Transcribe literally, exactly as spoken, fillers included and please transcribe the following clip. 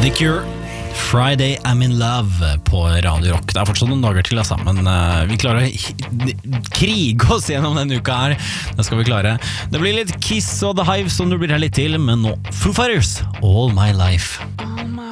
The Cure, Friday I'm in Love på Radio Rock. Det er fortsatt noen dager til, altså, men uh, vi klarer å krige oss gjennom denne uka her. Det skal vi klare. Det blir litt Kiss og The Hive som du blir her litt til, men nå Foo Fighters, All My Life.